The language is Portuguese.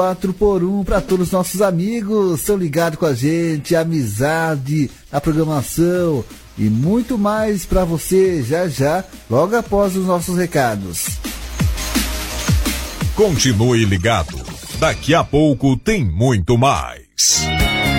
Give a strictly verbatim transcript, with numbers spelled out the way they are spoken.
quatro por um para todos os nossos amigos, estão ligados com a gente, amizade, a programação e muito mais para você já já, logo após os nossos recados. Continue ligado, daqui a pouco tem muito mais.